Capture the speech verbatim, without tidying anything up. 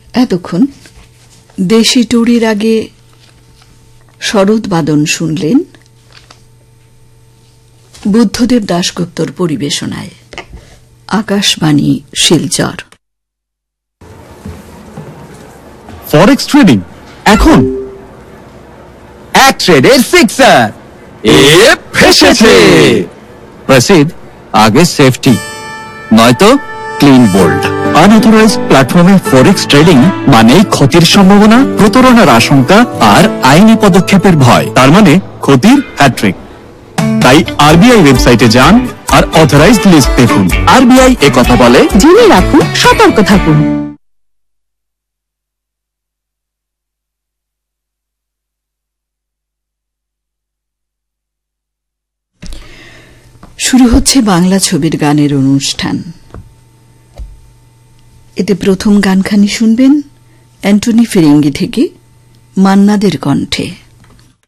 এতক্ষণ দেশি টুরির আগে শরৎ বাদন শুনলেন বুদ্ধদেব দাশগুপ্তর পরিবেশনায়। আকাশবাণী শিলচর। ফরেক্স ট্রেডিং এখন এক ট্রেডের সিক্সার এ ফেসেছে। প্রসিদ্ধ আগে সেফটি নয়তো ক্লিন বোল্ড। আনঅথরাইজ প্ল্যাটফর্মে ফরেক্স ট্রেডিং মানে ক্ষতির সম্ভাবনা, প্রতারণার আশঙ্কা আর আইনি পদক্ষেপের ভয়। তার মানে ক্ষতির হ্যাট্রিক। তাই আরবিআই ওয়েবসাইটে যান আর অথরাইজড লিস্ট দেখুন। আরবিআই এ কথা বলে, জেনে রাখুন, সতর্ক থাকুন। শুরু হচ্ছে বাংলা ছবির গানের অনুষ্ঠান। এতে প্রথম গানখানি শুনবেন অ্যান্টনি ফিরিঙ্গি থেকে মান্নাদের কণ্ঠে।